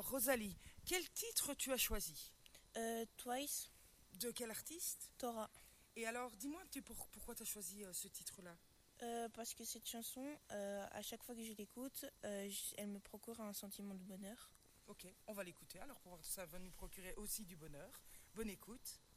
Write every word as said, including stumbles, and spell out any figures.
Alors Rosalie, quel titre tu as choisi? Euh, Twice, De quel artiste? Torah. Et alors dis-moi un petit peu pour- pourquoi tu as choisi euh, ce titre-là? Euh, parce que cette chanson, euh, à chaque fois que je l'écoute, euh, j- elle me procure un sentiment de bonheur. Ok, on va l'écouter alors pour voir si ça va nous procurer aussi du bonheur. Bonne écoute.